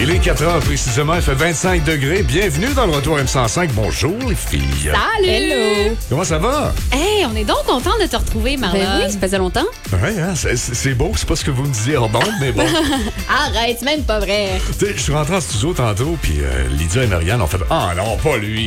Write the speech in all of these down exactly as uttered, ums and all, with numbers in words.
Il est quatre heures précisément, il fait vingt-cinq degrés. Bienvenue dans le Retour M cent cinq. Bonjour les filles. Salut! Hello! Comment ça va? Hey, on est donc content de te retrouver, Marlon. Ben oui, ça faisait longtemps. Ouais, hein, c'est, c'est beau, c'est pas ce que vous me disiez hors d'onde, mais bon. Arrête, c'est même pas vrai. Tu sais, je suis rentré en studio tantôt, puis euh, Lydia et Marianne ont fait « Ah non, pas lui!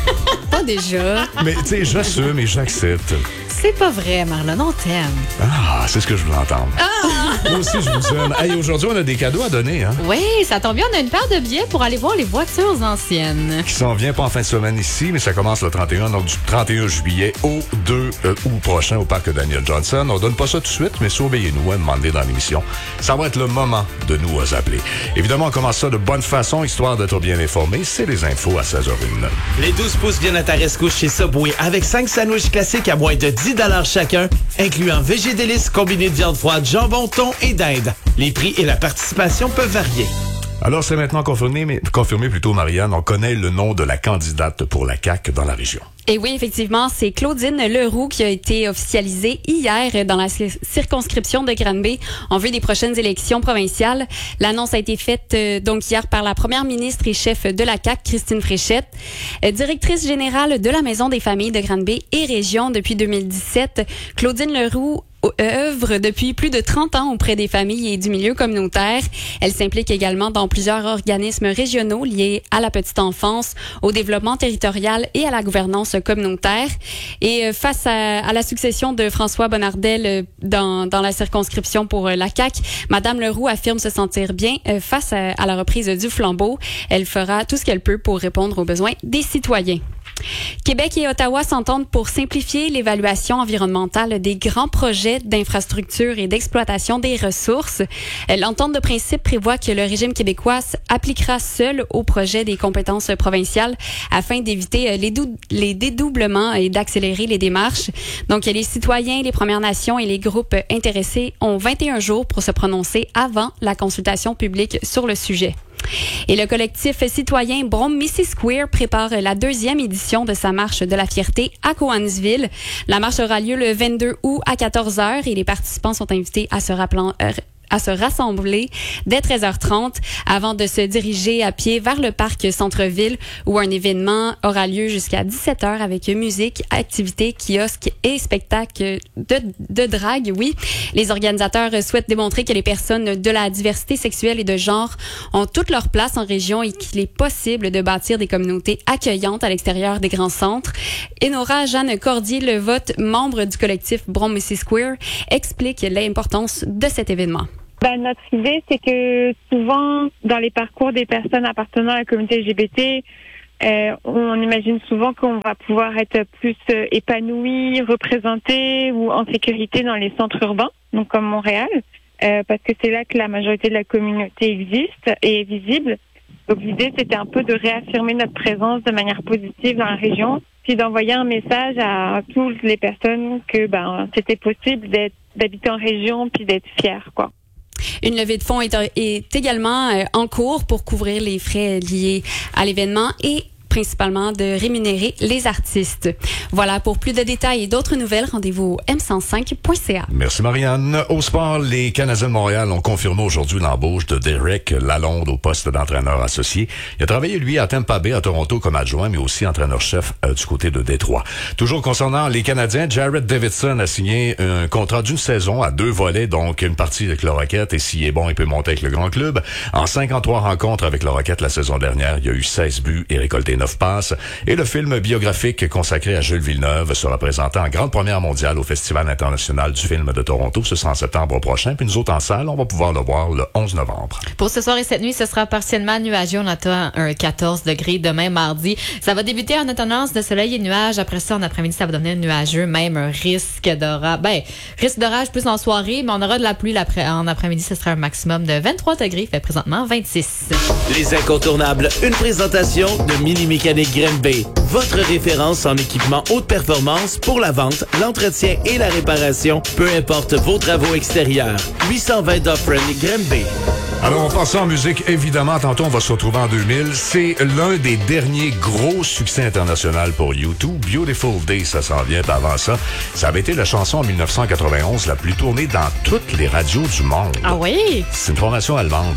Pas déjà. » Mais tu sais, j'assume et j'accepte. C'est pas vrai, Marlon, on t'aime. Ah, c'est ce que je voulais entendre. Moi aussi, je vous aime. Hey, aujourd'hui, on a des cadeaux à donner, hein? Oui, ça tombe bien, on a une paire de billets pour aller voir les voitures anciennes. Qui s'en vient pas en fin de semaine ici, mais ça commence le trente et un, donc du trente et un juillet au deux euh, août prochain au parc Daniel Johnson. On donne pas ça tout de suite, mais surveillez-nous, hein, demandez dans l'émission. Ça va être le moment de nous appeler. Évidemment, on commence ça de bonne façon, histoire d'être bien informé. C'est les infos à seize heures zéro un. Les douze pouces viennent à ta rescousse chez Subway avec cinq sandwichs classiques à moins de dix dollars chacun, incluant végé délices combiné de viande froide, jambon, thon et dinde. Les prix et la participation peuvent varier. Alors, c'est maintenant confirmé, mais confirmé plutôt, Marianne, on connaît le nom de la candidate pour la C A Q dans la région. Et oui, effectivement, c'est Claudine Leroux qui a été officialisée hier dans la circonscription de Granby en vue des prochaines élections provinciales. L'annonce a été faite euh, donc hier par la première ministre et chef de la C A Q, Christine Fréchette. Euh, directrice générale de la Maison des familles de Granby et région depuis deux mille dix-sept, Claudine Leroux œuvre depuis plus de trente ans auprès des familles et du milieu communautaire. Elle s'implique également dans plusieurs organismes régionaux liés à la petite enfance, au développement territorial et à la gouvernance communautaire. Et face à, à la succession de François Bonnardel dans, dans la circonscription pour la C A Q, Madame Leroux affirme se sentir bien face à, à la reprise du flambeau. Elle fera tout ce qu'elle peut pour répondre aux besoins des citoyens. Québec et Ottawa s'entendent pour simplifier l'évaluation environnementale des grands projets d'infrastructure et d'exploitation des ressources. L'entente de principe prévoit que le régime québécois appliquera seul au projet des compétences provinciales afin d'éviter les, dou- les dédoublements et d'accélérer les démarches. Donc, les citoyens, les Premières Nations et les groupes intéressés ont vingt et un jours pour se prononcer avant la consultation publique sur le sujet. Et le collectif citoyen Brome-Missisquare prépare la deuxième édition de sa marche de la fierté à Cowansville. La marche aura lieu le vingt-deux août à quatorze heures et les participants sont invités à se rappeler euh, à se rassembler dès treize heures trente avant de se diriger à pied vers le parc Centre-Ville où un événement aura lieu jusqu'à dix-sept heures avec musique, activités, kiosques et spectacles de, de drague. Oui, les organisateurs souhaitent démontrer que les personnes de la diversité sexuelle et de genre ont toute leur place en région et qu'il est possible de bâtir des communautés accueillantes à l'extérieur des grands centres. Enora Jeanne Cordier, le vote membre du collectif Brome-Missisquare, explique l'importance de cet événement. Ben, notre idée, c'est que souvent, dans les parcours des personnes appartenant à la communauté L G B T, euh, on imagine souvent qu'on va pouvoir être plus euh, épanoui, représenté ou en sécurité dans les centres urbains, donc comme Montréal, euh, parce que c'est là que la majorité de la communauté existe et est visible. Donc l'idée, c'était un peu de réaffirmer notre présence de manière positive dans la région, puis d'envoyer un message à toutes les personnes que ben c'était possible d'être, d'habiter en région puis d'être fier, quoi. Une levée de fonds est, est également euh, en cours pour couvrir les frais liés à l'événement et principalement de rémunérer les artistes. Voilà, pour plus de détails et d'autres nouvelles, rendez-vous au m cent cinq point c a. Merci Marianne. Au sport, les Canadiens de Montréal ont confirmé aujourd'hui l'embauche de Derek Lalonde au poste d'entraîneur associé. Il a travaillé, lui, à Tampa Bay, à Toronto comme adjoint, mais aussi entraîneur-chef euh, du côté de Détroit. Toujours concernant les Canadiens, Jared Davidson a signé un contrat d'une saison à deux volets, donc une partie avec le Rocket, et s'il est bon, il peut monter avec le grand club. En cinquante-trois rencontres avec le Rocket la saison dernière, il y a eu seize buts et récolté neuf passes. Et le film biographique consacré à Jules Villeneuve sera présenté en grande première mondiale au Festival international du film de Toronto. Ce sera en septembre prochain. Puis nous autres en salle, on va pouvoir le voir le onze novembre. Pour ce soir et cette nuit, ce sera partiellement nuageux. On attend un quatorze degrés demain mardi. Ça va débuter en alternance de soleil et nuages. Après ça, en après-midi, ça va devenir nuageux. Même un risque d'orage. Ben, risque d'orage plus en soirée, mais on aura de la pluie l'après- en après-midi. Ce sera un maximum de vingt-trois degrés. Il fait présentement vingt-six. Les incontournables, une présentation de Mini Mécanique Granby. Votre référence en équipement haute performance pour la vente, l'entretien et la réparation, peu importe vos travaux extérieurs. huit cent vingt Dufferin Granby. Alors, on passe en musique. Évidemment, tantôt, on va se retrouver en deux mille. C'est l'un des derniers gros succès internationaux pour U deux. Beautiful Day, ça s'en vient. Puis avant ça, ça avait été la chanson en dix-neuf cent quatre-vingt-onze la plus tournée dans toutes les radios du monde. Ah oui? C'est une formation allemande.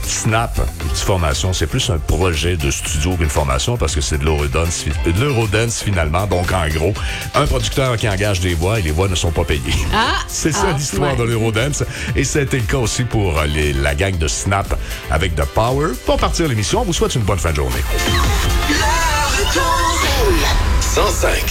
Snap, petite formation, c'est plus un projet de studio qu'une formation parce que c'est de l'Eurodance, de l'Eurodance finalement. Donc, en gros, un producteur qui engage des voix et les voix ne sont pas payées. Ah! C'est ça Ah, l'histoire ouais. de l'Eurodance. Et c'était le cas aussi pour les, la gang de Snap avec The Power. Pour partir l'émission, on vous souhaite une bonne fin de journée. cent cinq.